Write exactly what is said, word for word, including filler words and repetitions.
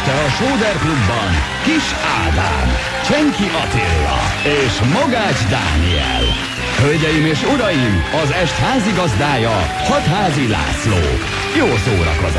este a Sóder Klubban Kis Ádám, Csenki Attila és Mogács Dániel. Hölgyeim és uraim, az est házigazdája Hatházi László. Jó szórakozás!